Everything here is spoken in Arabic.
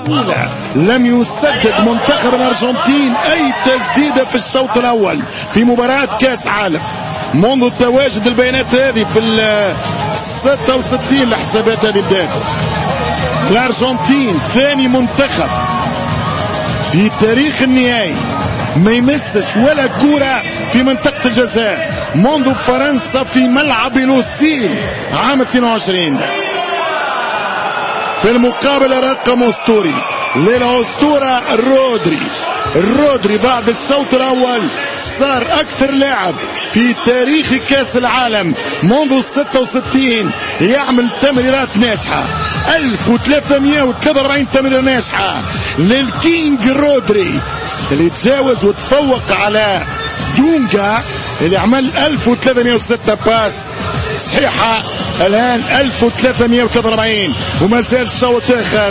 الأولى لم يسدد منتخب الأرجنتين أي تسديدة في الشوط الأول في مباراة كأس عالم منذ تواجد البيانات هذه في 66 الحسابات هذه بدات. الأرجنتين ثاني منتخب في تاريخ النهائي ما يمسش ولا كرة في منطقة الجزاء منذ فرنسا في ملعب لوسيل عام 22. في المقابل رقم اسطوري للأسطورة رودري بعد الشوط الأول صار أكثر لاعب في تاريخ كأس العالم منذ 66 يعمل تمريرات ناجحة 1343 تمريرة ناجحة للكينج رودري اللي تجاوز وتفوق على دونجا اللي عمل 1306 باس صحيحة. الآن 1343 وما زال الشوط آخر.